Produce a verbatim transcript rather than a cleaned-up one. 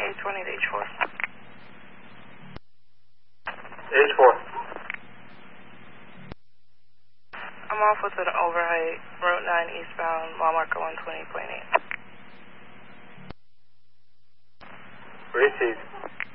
eight twenty to H four. H four. I'm off with an overheight, Route nine eastbound, mile marker one twenty point eight. Received.